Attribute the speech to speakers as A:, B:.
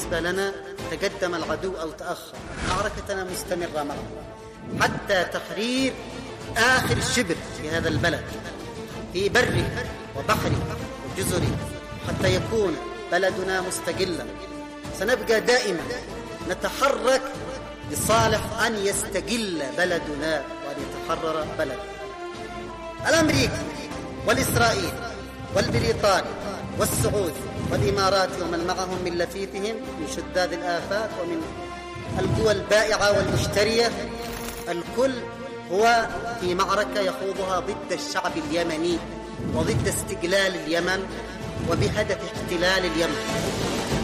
A: بالنسبة لنا تقدم العدو أو تأخر، معركتنا مستمرة معه حتى تحرير آخر شبر في هذا البلد في بره وبحره وجزره، حتى يكون بلدنا مستقلا. سنبقى دائما نتحرك لصالح أن يستقل بلدنا وأن يتحرر بلدنا. الأمريكي والإسرائيلي والبريطاني والسعودي والإمارات ومن معهم من لفيفهم من شداد الآفات ومن القوى البائعة والمشترية، الكل هو في معركة يخوضها ضد الشعب اليمني وضد استقلال اليمن وبهدف احتلال اليمن.